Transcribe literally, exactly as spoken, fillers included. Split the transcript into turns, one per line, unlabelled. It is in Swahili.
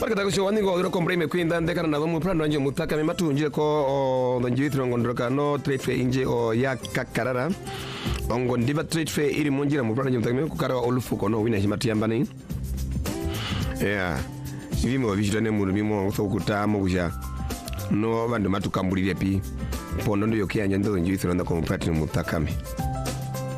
Parka tako shwani go ro kombre me kwinda ndekana na mu plano nje mutaka me matunje ko ndonjitro ngondroka no trade fair inje o ya kakarara ongo ndiba trade fair iri munjira mu plano nje mutaka me kukara olufuko no wina himatiyambani yeah sivimo vijitane mu mimo sokutamo kuja no bandu matukambulire pi pondo ndo yokia nyando ndonjitro ndako mu platinum mutaka me